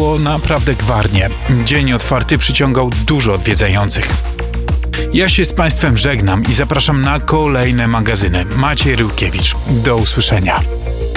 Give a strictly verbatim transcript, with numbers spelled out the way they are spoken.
było naprawdę gwarnie. Dzień otwarty przyciągał dużo odwiedzających. Ja się z Państwem żegnam i zapraszam na kolejne magazyny. Maciej Ryłkiewicz. Do usłyszenia.